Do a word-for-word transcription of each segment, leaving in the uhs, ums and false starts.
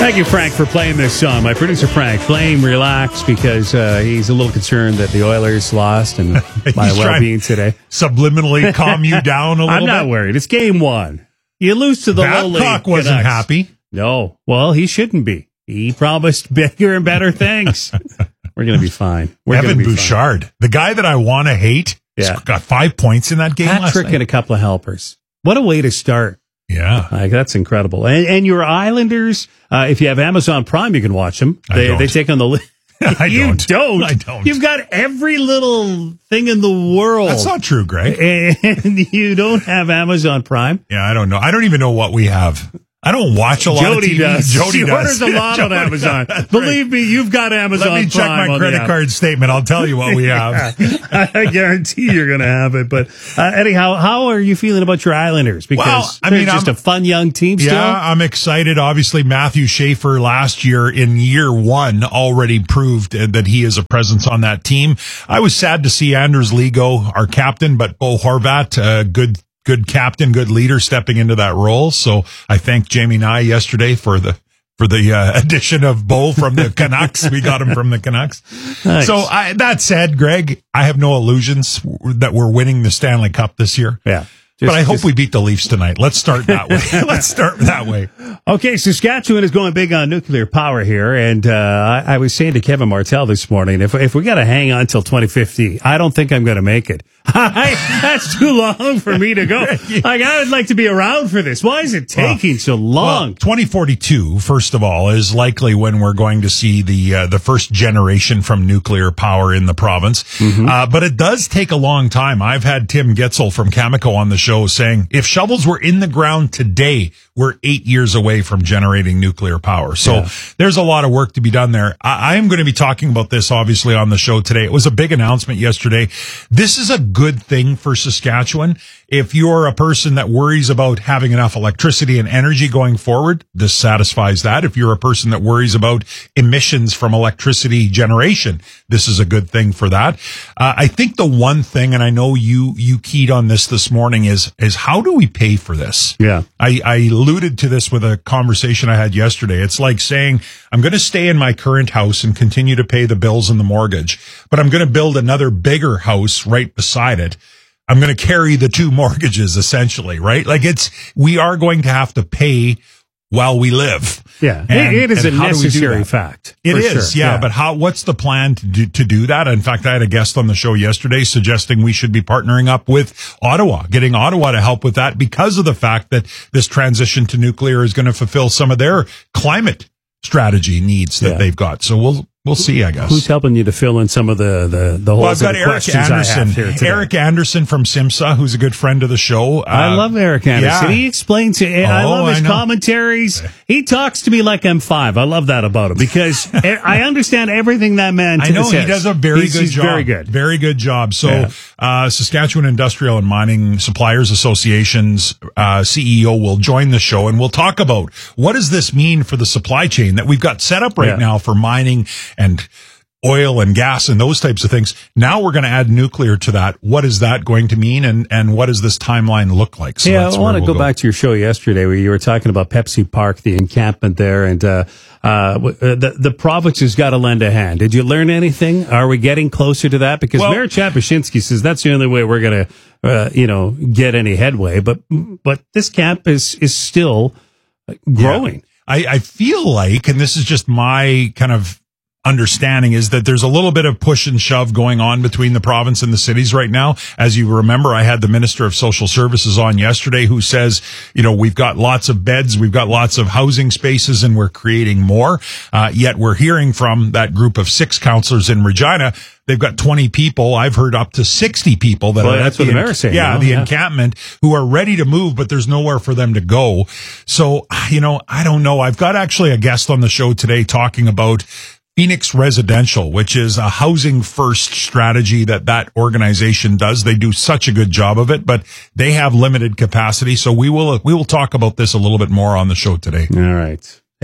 Thank you, Frank, for playing this song. My producer, Frank, blame relax because uh, he's a little concerned that the Oilers lost and my well-being today. Subliminally calm you down a little I'm bit? not worried. It's game one. You lose to the lowly Babcock wasn't Canucks. happy. No. Well, he shouldn't be. He promised bigger and better things. We're going to be fine. We're Evan be Bouchard, fine. The guy that I want to hate, yeah. got five points in that game Hat last trick night. and a couple of helpers. What a way to start. Yeah. Like, that's incredible. And, and your Islanders, uh, if you have Amazon Prime, you can watch them. They, I don't. they take on the list. I you don't. don't. I don't. You've got every little thing in the world. That's not true, Greg. And you don't have Amazon Prime? Yeah, I don't know. I don't even know what we have. I don't watch a lot Jody of T V. Does. Jody she does. orders a lot on Amazon. Believe me, you've got Amazon Prime. Let me check my credit card statement. I'll tell you what we have. I guarantee you're going to have it. But uh, anyhow, how are you feeling about your Islanders? Because well, I they're mean, just I'm, a fun young team still. Yeah, I'm excited. Obviously, Matthew Schaefer last year in year one already proved that he is a presence on that team. I was sad to see Anders Lee go, our captain, but Bo Horvat, uh, good Good captain, good leader stepping into that role. So I thank Jamie Nye yesterday for the for the uh, addition of Bo from the Canucks. We got him from the Canucks. Nice. So I, that said, Greg, I have no illusions that we're winning the Stanley Cup this year. Yeah. Just, but I hope just... we beat the Leafs tonight. Let's start that way. Let's start that way. Okay, Saskatchewan is going big on nuclear power here, and uh, I, I was saying to Kevin Martell this morning, if if we got to hang on till twenty fifty, I don't think I'm going to make it. That's too long for me to go. Like, I would like to be around for this. Why is it taking well, so long? Well, twenty forty-two, first of all, is likely when we're going to see the uh, the first generation from nuclear power in the province. Mm-hmm. Uh, but it does take a long time. I've had Tim Gitzel from Cameco on the show saying if shovels were in the ground today, we're eight years away from generating nuclear power. So yeah. There's a lot of work to be done there. I, I am going to be talking about this obviously on the show today. It was a big announcement yesterday. This is a good thing for Saskatchewan. If you're a person that worries about having enough electricity and energy going forward, this satisfies that. If you're a person that worries about emissions from electricity generation, this is a good thing for that. Uh, I think the one thing, and I know you, you keyed on this this morning, is, is how do we pay for this? Yeah. I, I alluded to this with a conversation I had yesterday. It's like saying, I'm going to stay in my current house and continue to pay the bills and the mortgage, but I'm going to build another bigger house right beside it. I'm going to carry the two mortgages essentially, right? Like it's, we are going to have to pay while we live. Yeah. And, it is a necessary do fact. It is. Sure. Yeah, yeah. But how, what's the plan to do, to do that? In fact, I had a guest on the show yesterday suggesting we should be partnering up with Ottawa, getting Ottawa to help with that because of the fact that this transition to nuclear is going to fulfill some of their climate strategy needs that yeah. they've got. So we'll, We'll see, I guess. Who's helping you to fill in some of the, the, the holes well, I've got Eric Anderson. Eric Anderson from SIMSA, who's a good friend of the show. Uh, I love Eric Anderson. Yeah. He explains it. I oh, love his I commentaries. He talks to me like I'm five. I love that about him because I understand everything that man I know says. He does a very he's, good he's job. Very good. Very good job. So, yeah. uh, Saskatchewan Industrial and Mining Suppliers Association's uh, C E O will join the show and we'll talk about what does this mean for the supply chain that we've got set up right yeah. now for mining and oil and gas and those types of things. Now we're going to add nuclear to that. What is that going to mean? And, and what does this timeline look like? So yeah, I want to we'll go, go back to your show yesterday where you were talking about Pepsi Park, the encampment there, and uh, uh, the, the province has got to lend a hand. Did you learn anything? Are we getting closer to that? Because well, Mayor Chapushinsky says that's the only way we're going to, uh, you know, get any headway. But, but this camp is, is still growing. Yeah. I, I feel like, and this is just my kind of understanding, is that there's a little bit of push and shove going on between the province and the cities right now. As you remember, I had the Minister of Social Services on yesterday who says, you know, we've got lots of beds, we've got lots of housing spaces, and we're creating more. Uh, yet we're hearing from that group of six councillors in Regina, they've got twenty people. I've heard up to sixty people that well, are that's at what the, the mayor's saying. Yeah, you know? the yeah. encampment who are ready to move, but there's nowhere for them to go. So, you know, I don't know. I've got actually a guest on the show today talking about Phoenix Residential, which is a housing first strategy that that organization does. They do such a good job of it, but they have limited capacity. So we will, we will talk about this a little bit more on the show today. All right. Hey,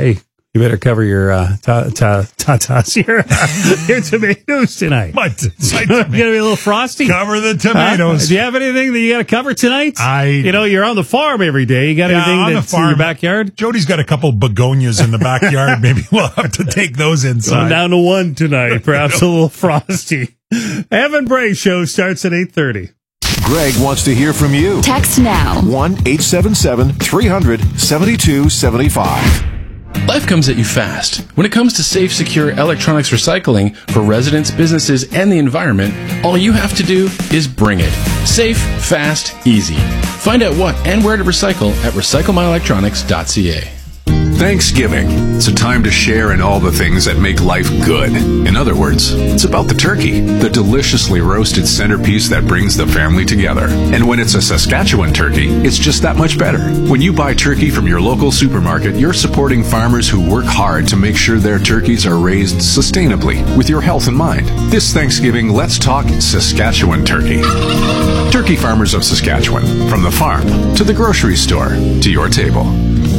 You better cover your uh, ta ta tatas, your, your tomatoes tonight. But it's going to be a little frosty. Cover the tomatoes. Uh, do you have anything that you got to cover tonight? I, you know, you're on the farm every day. You got yeah, anything on that's the farm, in your backyard? Jody's got a couple begonias in the backyard. Maybe we'll have to take those inside. Going down to one tonight. Perhaps a little frosty. Evan Bray Show starts at eight thirty. Greg wants to hear from you. Text now. one eight seven seven, three hundred, seventy-two seventy-five. Life comes at you fast. When it comes to safe, secure electronics recycling for residents, businesses, and the environment, all you have to do is bring it. Safe, fast, easy. Find out what and where to recycle at recycle my electronics dot c a. Thanksgiving. It's a time to share in all the things that make life good. In other words, it's about the turkey, the deliciously roasted centerpiece that brings the family together. And when it's a Saskatchewan turkey, it's just that much better. When you buy turkey from your local supermarket, you're supporting farmers who work hard to make sure their turkeys are raised sustainably with your health in mind. This Thanksgiving, let's talk Saskatchewan turkey. Turkey farmers of Saskatchewan, from the farm to the grocery store to your table.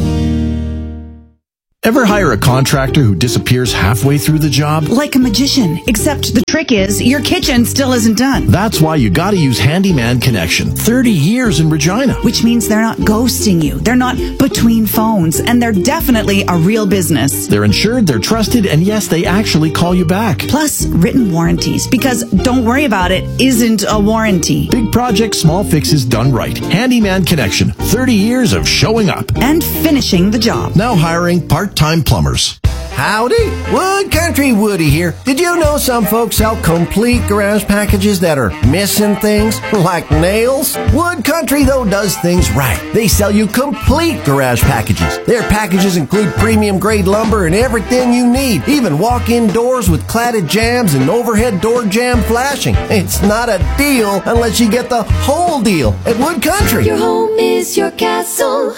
Ever hire a contractor who disappears halfway through the job? Like a magician, except the trick is your kitchen still isn't done. That's why you gotta use Handyman Connection. thirty years in Regina. Which means they're not ghosting you. They're not between phones. And they're definitely a real business. They're insured, they're trusted, and yes, they actually call you back. Plus, written warranties. Because don't worry about it isn't a warranty. Big projects, small fixes done right. Handyman Connection. thirty years of showing up. And finishing the job. Now hiring part-time plumbers. Howdy, Wood Country Woody here. Did you know some folks sell complete garage packages that are missing things, like nails? Wood Country, though, does things right. They sell you complete garage packages. Their packages include premium-grade lumber and everything you need, even walk-in doors with cladded jambs and overhead door jamb flashing. It's not a deal unless you get the whole deal at Wood Country. Your home is your castle.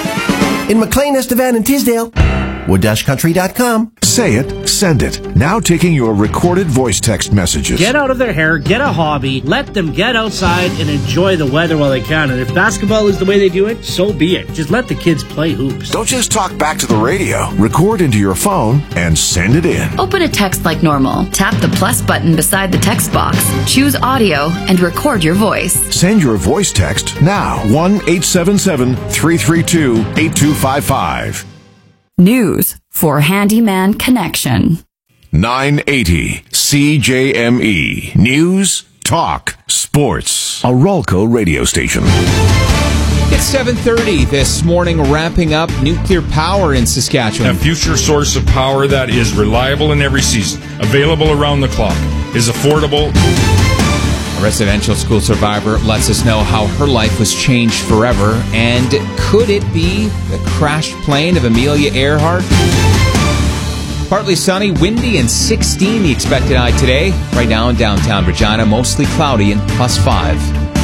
In McLean, Estevan, and Tisdale. wood country dot com. Say it, send it. Now taking your recorded voice text messages. Get out of their hair, get a hobby, let them get outside and enjoy the weather while they can. And if basketball is the way they do it, so be it. Just let the kids play hoops. Don't just talk back to the radio. Record into your phone and send it in. Open a text like normal. Tap the plus button beside the text box. Choose audio and record your voice. Send your voice text now. one eight seven seven, three three two, eight two five five. News for Handyman Connection. nine eighty C J M E. News, talk, sports. A Rolco radio station. It's seven thirty this morning, wrapping up nuclear power in Saskatchewan. A future source of power that is reliable in every season, available around the clock, is affordable. A residential school survivor lets us know how her life was changed forever. And could it be the crashed plane of Amelia Earhart? Partly sunny, windy, and sixteen the expected high today. Right now in downtown Regina, mostly cloudy and plus five.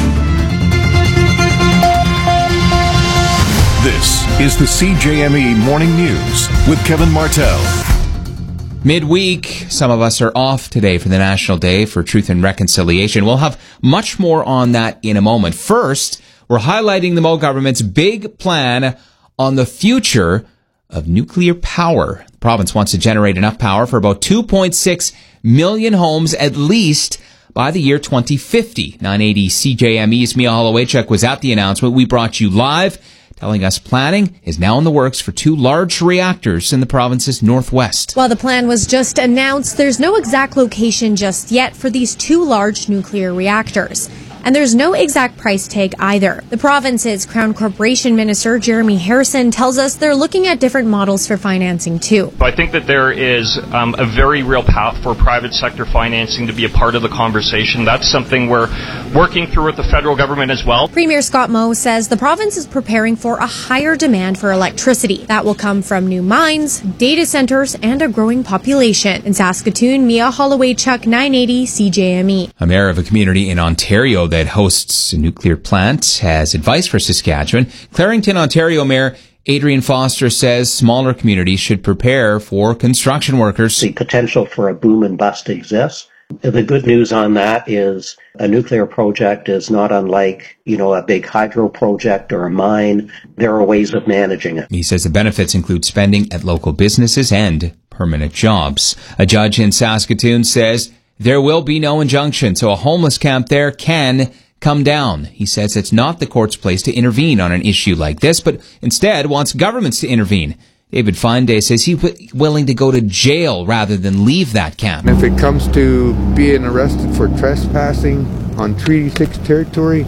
This is the C J M E Morning News with Kevin Martell. Midweek, some of us are off today for the National Day for Truth and Reconciliation. We'll have much more on that in a moment. First, we're highlighting the Moe government's big plan on the future of nuclear power. The province wants to generate enough power for about two point six million homes at least by the year twenty fifty. nine eighty C J M E's Mia Holowaychuk was at the announcement. We brought you live, telling us planning is now in the works for two large reactors in the province's northwest. While the plan was just announced, there's no exact location just yet for these two large nuclear reactors. And there's no exact price tag either. The province's Crown Corporation Minister, Jeremy Harrison, tells us they're looking at different models for financing too. I think that there is um, a very real path for private sector financing to be a part of the conversation. That's something we're working through with the federal government as well. Premier Scott Moe says the province is preparing for a higher demand for electricity. That will come from new mines, data centers, and a growing population. In Saskatoon, Mia Holowaychuk, nine eighty C J M E. A mayor of a community in Ontario that hosts a nuclear plant has advice for Saskatchewan. Clarington, Ontario Mayor Adrian Foster says smaller communities should prepare for construction workers. The potential for a boom and bust exists, The good news on that is a nuclear project is not unlike, you know, a big hydro project or a mine. There are ways of managing it. He says the benefits include spending at local businesses and permanent jobs. A judge in Saskatoon says there will be no injunction, so a homeless camp there can come down. He says it's not the court's place to intervene on an issue like this, but instead wants governments to intervene. David Feinday says he's willing to go to jail rather than leave that camp. If it comes to being arrested for trespassing on Treaty six territory,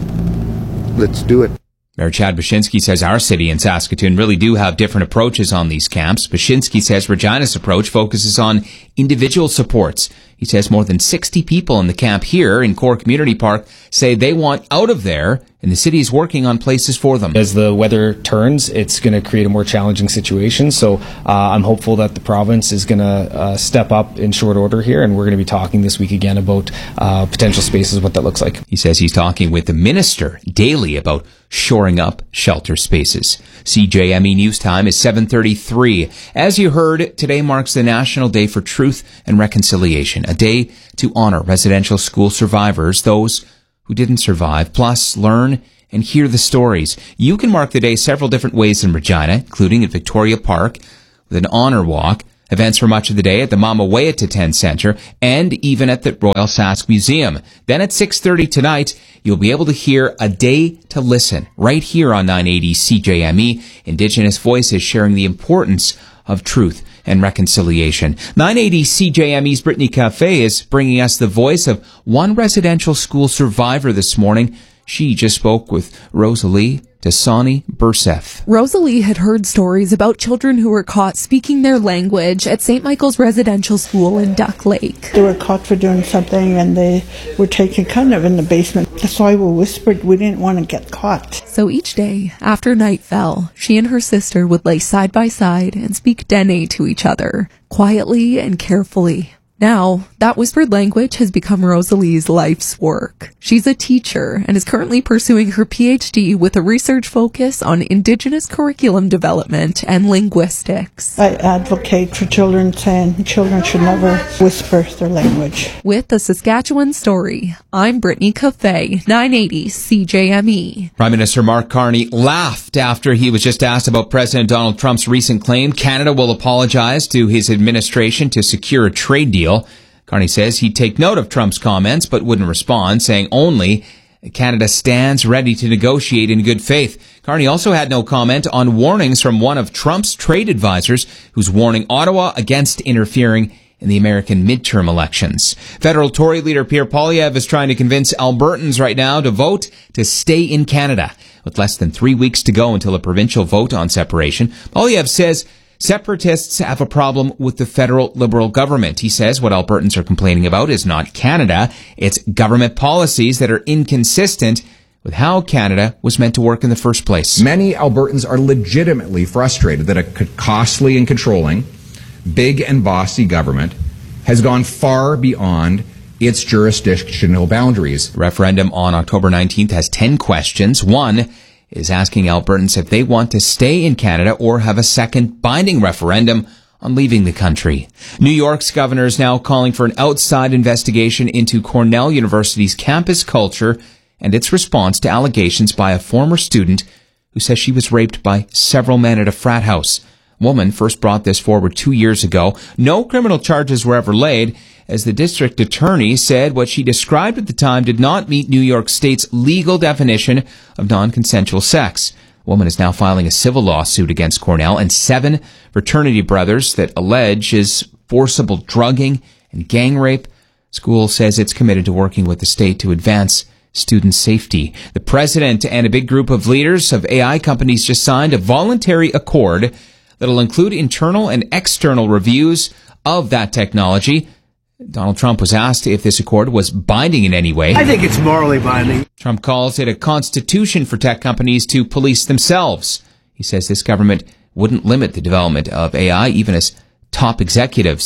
let's do it. Mayor Chad Bashinsky says our city and Saskatoon really do have different approaches on these camps. Bashinsky says Regina's approach focuses on individual supports. He says more than sixty people in the camp here in Core Community Park say they want out of there, and the city is working on places for them. As the weather turns, it's going to create a more challenging situation. So uh, I'm hopeful that the province is going to uh, step up in short order here, and we're going to be talking this week again about uh, potential spaces, what that looks like. He says he's talking with the minister daily about shoring up shelter spaces. C J M E News Time is seven thirty-three. As you heard, today marks the National Day for Truth and Reconciliation, a day to honor residential school survivors, those who didn't survive, plus learn and hear the stories. You can mark the day several different ways in Regina, including at Victoria Park with an honor walk, events for much of the day at the Mama Waiataten Centre, and even at the Royal Sask Museum. Then at six thirty tonight, you'll be able to hear A Day to Listen right here on nine eighty C J M E. Indigenous voices sharing the importance of truth and reconciliation. nine eighty C J M E's Brittany Cafe is bringing us the voice of one residential school survivor this morning. She just spoke with Rosalie Dasani Burseth. Rosalie had heard stories about children who were caught speaking their language at Saint Michael's Residential School in Duck Lake. They were caught for doing something and they were taken kind of in the basement. That's why we whispered we didn't want to get caught. So each day, after night fell, she and her sister would lay side by side and speak Dene to each other, quietly and carefully. Now, that whispered language has become Rosalie's life's work. She's a teacher and is currently pursuing her P H D with a research focus on Indigenous curriculum development and linguistics. I advocate for children saying children should never whisper their language. With the Saskatchewan Story, I'm Brittany Cafe, nine eighty C J M E. Prime Minister Mark Carney laughed after he was just asked about President Donald Trump's recent claim Canada will apologize to his administration to secure a trade deal. Carney says he'd take note of Trump's comments but wouldn't respond, saying only Canada stands ready to negotiate in good faith. Carney also had no comment on warnings from one of Trump's trade advisors who's warning Ottawa against interfering in the American midterm elections. Federal Tory leader Pierre Poilievre is trying to convince Albertans right now to vote to stay in Canada. With less than three weeks to go until a provincial vote on separation, Poilievre says separatists have a problem with the federal Liberal government. He says what Albertans are complaining about is not Canada, it's government policies that are inconsistent with how Canada was meant to work in the first place. Many Albertans are legitimately frustrated that a costly and controlling, big and bossy government has gone far beyond its jurisdictional boundaries. The referendum on October nineteenth has ten questions. One is asking Albertans if they want to stay in Canada or have a second binding referendum on leaving the country. New York's governor is now calling for an outside investigation into Cornell University's campus culture and its response to allegations by a former student who says she was raped by several men at a frat house. A woman first brought this forward two years ago. No criminal charges were ever laid, as the district attorney said what she described at the time did not meet New York State's legal definition of non-consensual sex. The woman is now filing a civil lawsuit against Cornell and seven fraternity brothers that allege his forcible drugging and gang rape. School says it's committed to working with the state to advance student safety. The president and a big group of leaders of A I companies just signed a voluntary accord that'll include internal and external reviews of that technology. Donald Trump was asked if this accord was binding in any way. I think it's morally binding. Trump calls it a constitution for tech companies to police themselves. He says this government wouldn't limit the development of A I even as top executives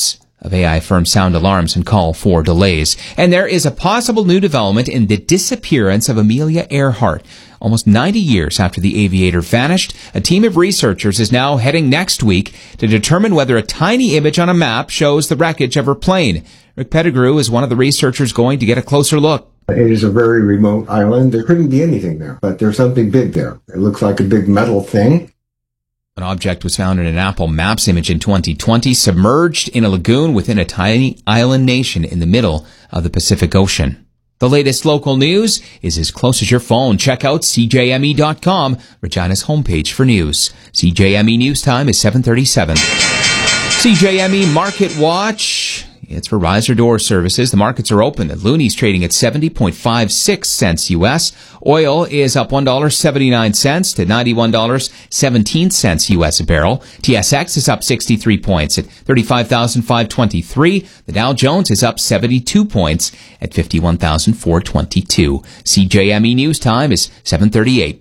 of A I firms sound alarms and call for delays. And there is a possible new development in the disappearance of Amelia Earhart. Almost ninety years after the aviator vanished, a team of researchers is now heading next week to determine whether a tiny image on a map shows the wreckage of her plane. Rick Pettigrew is one of the researchers going to get a closer look. It is a very remote island. There couldn't be anything there, but there's something big there. It looks like a big metal thing. An object was found in an Apple Maps image in twenty twenty, submerged in a lagoon within a tiny island nation in the middle of the Pacific Ocean. The latest local news is as close as your phone. Check out C J M E dot com, Regina's homepage for news. C J M E News Time is seven thirty-seven. C J M E Market Watch. It's for riser door services. The markets are open. The Looney's trading at seventy point five six cents U S. Oil is up one dollar and seventy-nine cents to ninety-one dollars and seventeen cents U S a barrel. T S X is up sixty-three points at thirty-five thousand five hundred twenty-three. The Dow Jones is up seventy-two points at fifty-one thousand four hundred twenty-two. C J M E News Time is seven thirty-eight.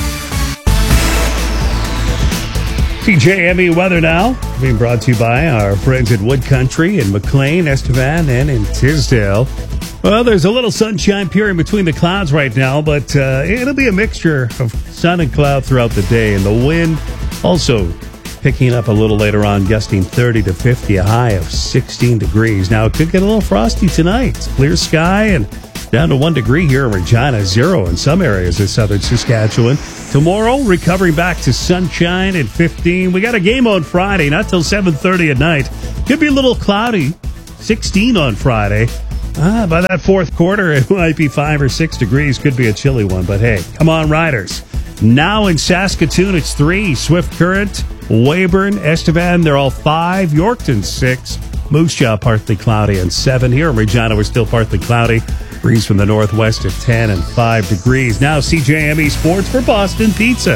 C J M E weather now, being brought to you by our friends at Wood Country in McLean, Estevan, and in Tisdale. Well, there's a little sunshine peering between the clouds right now, but uh, it'll be a mixture of sun and cloud throughout the day, and the wind also picking up a little later on, gusting thirty to fifty, a high of sixteen degrees. Now, it could get a little frosty tonight. Clear sky and down to one degree here in Regina, zero in some areas of southern Saskatchewan. Tomorrow, recovering back to sunshine at fifteen. We got a game on Friday, not till seven thirty at night. Could be a little cloudy, sixteen on Friday. Ah, by that fourth quarter, it might be five or six degrees. Could be a chilly one, but hey, come on, Riders. Now in Saskatoon, it's three. Swift Current, Weyburn, Estevan, they're all five. Yorkton, six. Moose Jaw, partly cloudy, and seven. Here in Regina, we're still partly cloudy. Breeze from the northwest at ten and five degrees. Now C J M E Sports for Boston Pizza.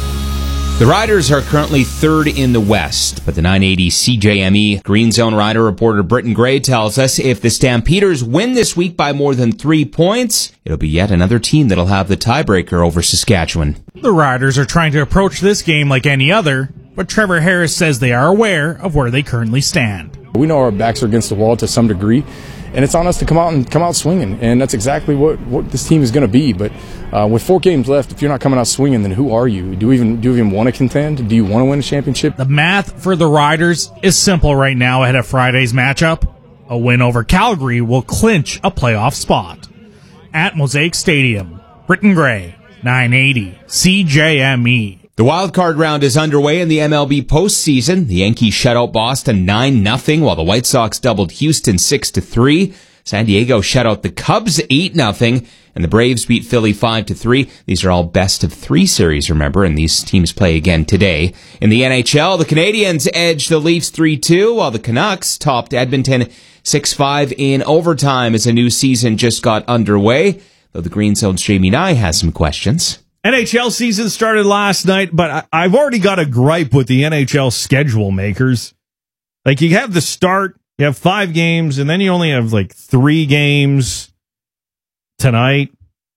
The Riders are currently third in the West, but the nine eighty C J M E Green Zone Rider reporter Britton Gray tells us if the Stampeders win this week by more than three points, it'll be yet another team that'll have the tiebreaker over Saskatchewan. The Riders are trying to approach this game like any other, but Trevor Harris says they are aware of where they currently stand. We know our backs are against the wall to some degree, and it's on us to come out and come out swinging, and that's exactly what, what this team is going to be. But uh, with four games left, if you're not coming out swinging, then who are you? Do you even do you even want to contend? Do you want to win a championship? The math for the Riders is simple right now ahead of Friday's matchup. A win over Calgary will clinch a playoff spot. At Mosaic Stadium, Britton Gray, nine eighty C J M E. The wildcard round is underway in the M L B postseason. The Yankees shut out Boston nine nothing, while the White Sox doubled Houston six to three. San Diego shut out the Cubs eight nothing, and the Braves beat Philly five to three. These are all best of three series, remember, and these teams play again today. In the N H L, the Canadiens edged the Leafs three two, while the Canucks topped Edmonton six five in overtime as a new season just got underway, though the Green Zone's Jamie Nye has some questions. N H L season started last night, but I, I've already got a gripe with the N H L schedule makers. Like, you have the start, you have five games, and then you only have, like, three games tonight.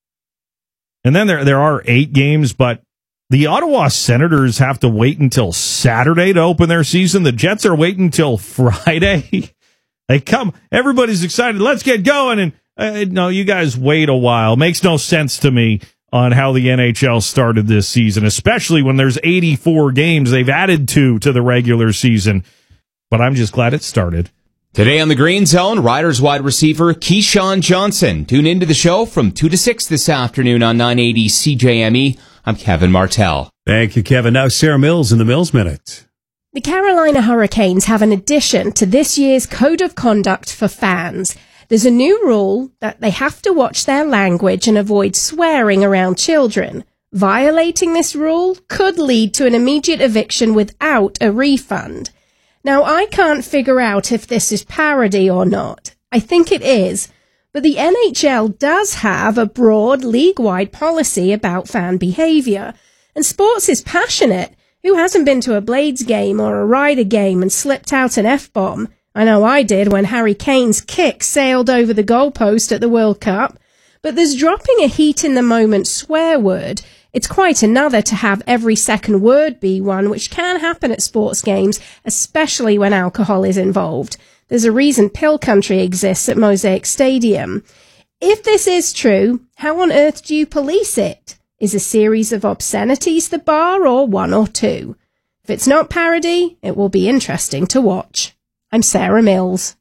And then there there are eight games, but the Ottawa Senators have to wait until Saturday to open their season. The Jets are waiting until Friday. They come, everybody's excited, let's get going, and uh, no, you guys wait a while. Makes no sense to me on how the N H L started this season, especially when there's eighty-four games. They've added two to the regular season, but I'm just glad it started. Today on the Green Zone, Riders wide receiver Keyshawn Johnson. Tune into the show from two to six this afternoon on nine eighty C J M E. I'm Kevin Martell. Thank you, Kevin. Now Sarah Mills in the Mills Minute. The Carolina Hurricanes have an addition to this year's Code of Conduct for fans. There's a new rule that they have to watch their language and avoid swearing around children. Violating this rule could lead to an immediate eviction without a refund. Now, I can't figure out if this is parody or not. I think it is. But the N H L does have a broad league-wide policy about fan behaviour. And sports is passionate. Who hasn't been to a Blades game or a Ryder game and slipped out an F-bomb? I know I did when Harry Kane's kick sailed over the goalpost at the World Cup. But there's dropping a heat-in-the-moment swear word. It's quite another to have every second word be one, which can happen at sports games, especially when alcohol is involved. There's a reason Pill Country exists at Mosaic Stadium. If this is true, how on earth do you police it? Is a series of obscenities the bar, or one or two? If it's not parody, it will be interesting to watch. I'm Sarah Mills.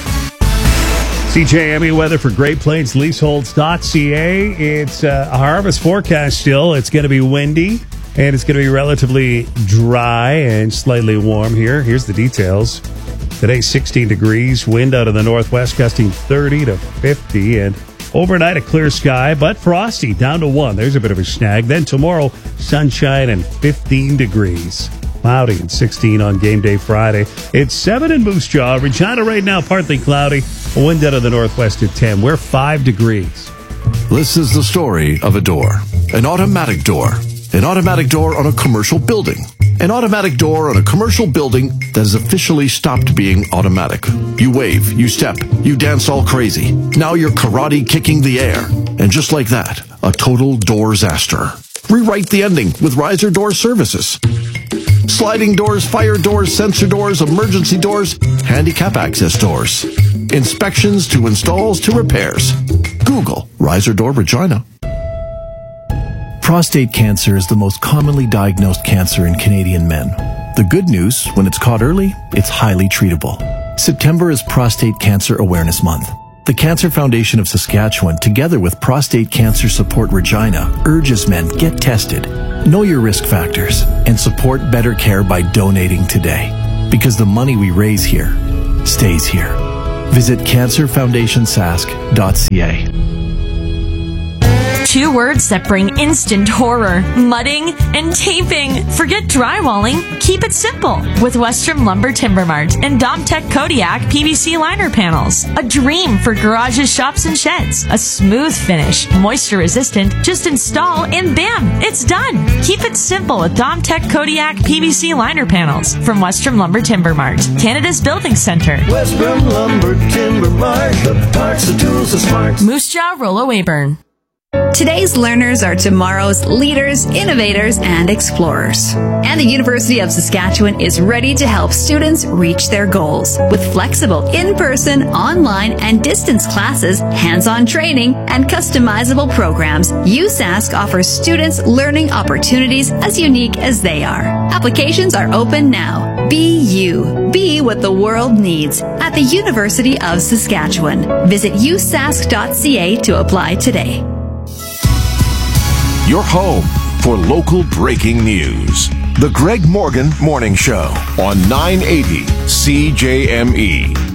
C J M E weather for Great Plains Leaseholds dot C A. It's uh, a harvest forecast still. It's going to be windy, and it's going to be relatively dry and slightly warm here. Here's the details. Today, sixteen degrees, wind out of the northwest gusting thirty to fifty, and overnight a clear sky, but frosty, down to one. There's a bit of a snag. Then tomorrow, sunshine and fifteen degrees. Cloudy and sixteen on game day Friday. It's seven in Moose Jaw. Regina right now, partly cloudy. A wind out of the northwest at ten. We're five degrees. This is the story of a door. An automatic door. An automatic door on a commercial building. An automatic door on a commercial building that has officially stopped being automatic. You wave, you step, you dance all crazy. Now you're karate kicking the air. And just like that, a total doorsaster. Rewrite the ending with Riser Door Services. Sliding doors, fire doors, sensor doors, emergency doors, handicap access doors. Inspections to installs to repairs. Google Riser Door Regina. Prostate cancer is the most commonly diagnosed cancer in Canadian men. The good news, when it's caught early, it's highly treatable. September is Prostate Cancer Awareness Month. The Cancer Foundation of Saskatchewan, together with Prostate Cancer Support Regina, urges men get tested, know your risk factors, and support better care by donating today. Because the money we raise here stays here. Visit cancer foundation sask dot c a. Two words that bring instant horror: mudding and taping. Forget drywalling. Keep it simple with Western Lumber Timber Mart and Domtech Kodiak P V C liner panels. A dream for garages, shops, and sheds. A smooth finish, moisture resistant. Just install and bam, it's done. Keep it simple with Domtech Kodiak P V C liner panels from Western Lumber Timber Mart, Canada's building center. Western Lumber Timber Mart, the parts, the tools, the smarts. Moose Jaw, Rollo Weyburn. Today's learners are tomorrow's leaders, innovators, and explorers. And the University of Saskatchewan is ready to help students reach their goals. With flexible in-person, online, and distance classes, hands-on training, and customizable programs, U Sask offers students learning opportunities as unique as they are. Applications are open now. Be you. Be what the world needs at the University of Saskatchewan. Visit u sask dot c a to apply today. Your home for local breaking news. The Greg Morgan Morning Show on nine eighty C J M E.